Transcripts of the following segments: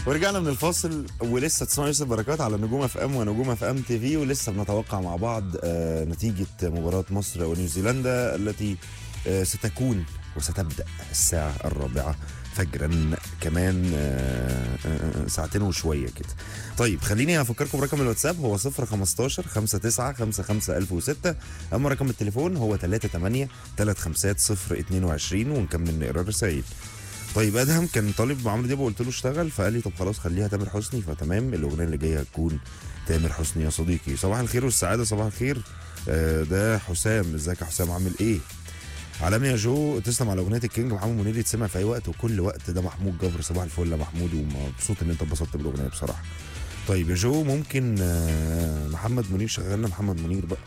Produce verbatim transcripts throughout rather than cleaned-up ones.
ورجعنا من الفاصل ولسه تسمعوا يوسف بركات على نجوم اف ام ونجوم اف ام تي في، ولسه بنتوقع مع بعض آه نتيجه مباراه مصر ونيوزيلندا التي آه ستكون وستبدا الساعه الرابعه فجرا، كمان آه آه ساعتين وشويه كده. طيب خليني افكركم برقم الواتساب، هو صفر خمستاشر خمسة تسعة خمسة خمسة ألف وستة. اما رقم التليفون هو تلاتة تمانية تلاتة خمسة صفر اتنين وعشرين، ونكمل نقرا الرسايل. طيب ادهم كان طالب عمرو دياب وقلت له اشتغل، فقال لي طب خلاص خليها تامر حسني، فتمام الاغنيه اللي جايه هتكون تامر حسني يا صديقي. صباح الخير والسعاده، صباح الخير. آه ده حسام، ازيك يا حسام عامل ايه؟ عالمي يا جو، تسلم على اغنيه الكينج محمود منير، يتسمع في اي وقت وكل وقت. ده محمود جبر، صباح الفل يا محمود، ومبسوط ان انت اتبسطت بالاغنيه بصراحه. طيب يا جو ممكن آه محمد منير شغلنا محمد منير بقى.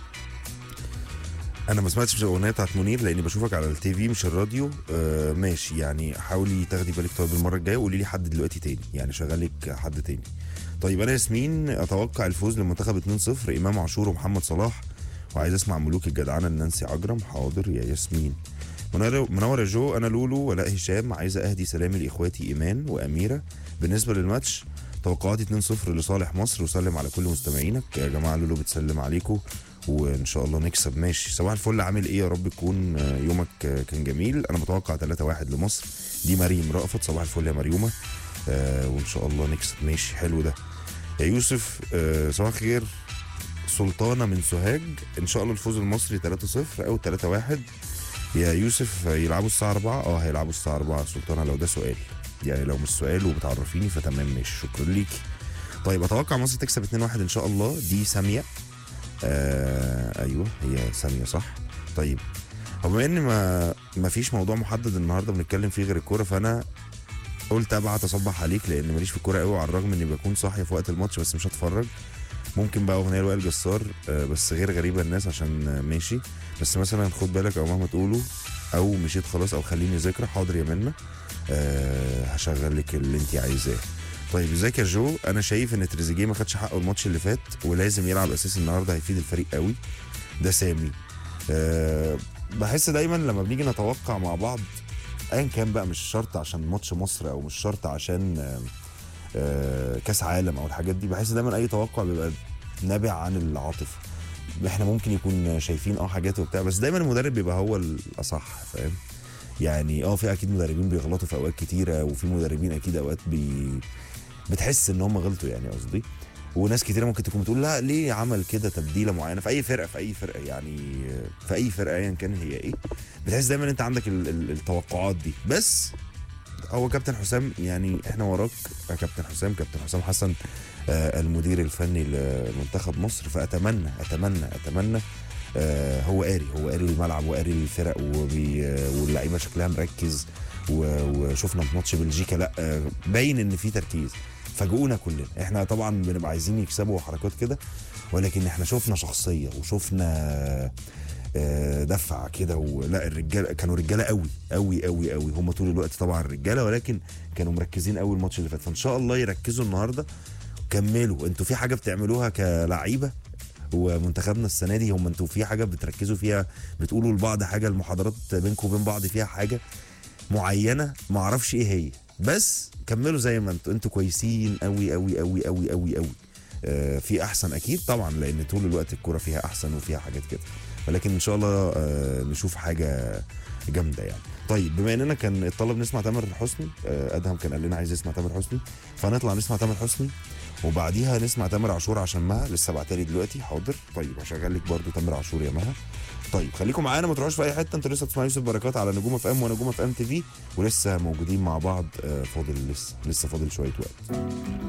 انا ما سمعتش الاغنيه بتاعت منير لاني بشوفك على التي في مش الراديو. آه ماشي يعني، حاولي تاخدي بالك. طيب المره الجايه قولي لي حد دلوقتي تاني، يعني شغلك حد تاني. طيب انا ياسمين اتوقع الفوز للمنتخب اتنين صفر، امام عاشور ومحمد صلاح، وعايز اسمع ملوك الجدعنه لنانسي عجرم. حاضر يا ياسمين. منور منور يا جو، انا لولو ولاء هشام، عايزه اهدي سلامي لاخواتي ايمان واميره. بالنسبه للماتش توقعاتي اتنين صفر لصالح مصر، وسلم على كل مستمعينك يا جماعه. لولو بتسلم عليكم وان شاء الله نكسب. ماشي، صباح الفل، عامل ايه؟ يا رب يكون يومك كان جميل. انا متوقع تلاتة واحد لمصر. دي مريم رأفت، صباح الفل يا مريومه. آه وان شاء الله نكسب. ماشي حلو ده. يا يوسف آه صباح الخير، سلطانه من سوهاج، ان شاء الله الفوز المصري تلاتة صفر او تلاتة واحد. يا يوسف يلعبوا الساعه أربعة؟ اه هيلعبوا الساعه أربعة سلطانه، لو ده سؤال يعني، لو مش سؤال وبتعرفيني فتمام ماشي، شكرا ليكي. طيب اتوقع مصر تكسب اتنين واحد ان شاء الله. دي ساميه. آه ايوه هي ساميه صح. طيب هو بما ان ما ما فيش موضوع محدد النهارده بنتكلم فيه غير الكوره، فانا قلت ابعت اصبح عليك لان ماليش في الكوره قوي، على الرغم اني بكون صاحي في وقت الماتش بس مش هتفرج. ممكن بقى اغنيه لوائل جسار آه بس غير غريبه الناس عشان آه ماشي، بس مثلا خد بالك او مهما تقولوا، او مشيت خلاص، او خليني ذكرى. حاضر يا منى، آه هشغل لك اللي انت عايزاه. طيب ازيك يا جو، انا شايف ان تريزيجيه ما خدش حقه الماتش اللي فات ولازم يلعب اساسي النهارده، هيفيد الفريق قوي. ده سامي. أه بحس دايما لما بنيجي نتوقع مع بعض ايا كان بقى، مش شرط عشان ماتش مصر او مش شرط عشان أه أه كاس عالم او الحاجات دي، بحس دايما اي توقع بيبقى نابع عن العاطفه. احنا ممكن يكون شايفين اه حاجات وبتاع، بس دايما المدرب بيبقى هو الاصح، فاهم يعني. اه في اكيد مدربين بيغلطوا في اوقات كتيره، وفي مدربين اكيد اوقات بي بتحس ان هم غلطوا يعني قصدي. وناس كتيره ممكن تكون بتقول لا ليه عمل كده تبديله معينه في اي فرقه، في اي فرقه يعني، في اي فرقه ايا كان هي ايه. بتحس دايما انت عندك ال ال التوقعات دي. بس هو كابتن حسام يعني احنا وراك يا كابتن حسام، كابتن حسام حسن آه المدير الفني لمنتخب مصر. فاتمنى اتمنى اتمنى آه هو قاري هو قاري الملعب وقاري الفرق، واللعيبه شكلها مركز. وشفنا في ماتش بلجيكا لا آه باين ان في تركيز. فاجئونا كلنا، احنا طبعا بنبقى عايزين يكسبوا حركات كده، ولكن احنا شفنا شخصيه وشفنا دفع كده. ولا الرجاله كانوا رجاله قوي قوي قوي قوي، هم طول الوقت طبعا رجاله، ولكن كانوا مركزين قوي الماتش اللي فات. فان شاء الله يركزوا النهارده. كملوا انتوا في حاجه بتعملوها كلعيبه، ومنتخبنا السنه دي هم انتوا في حاجه بتركزوا فيها، بتقولوا لبعض حاجه، المحاضرات بينكم وبين بعض فيها حاجه معينه ما اعرفش ايه هي، بس كملوا زي ما انتوا انتوا كويسين قوي قوي قوي قوي قوي قوي. آه في احسن اكيد طبعا، لان طول الوقت الكوره فيها احسن وفيها حاجات كده، ولكن ان شاء الله آه نشوف حاجه جامده يعني. طيب بما اننا كان الطلب نسمع تامر حسني، آه ادهم كان قال لنا عايز يسمع تامر حسني، فنطلع نسمع تامر حسني وبعديها نسمع تامر عاشور عشان مها لسه بعتلي دلوقتي. حاضر طيب هشغل لك برده تامر عاشور يا مها. طيب خليكم معانا ما تروحوش في اي حته، انتوا لسه بتسمعوا يوسف بركات على نجوم اف ام ونجوم اف ام تي في، ولسه موجودين مع بعض. فاضل لسه لسه فاضل شويه وقت.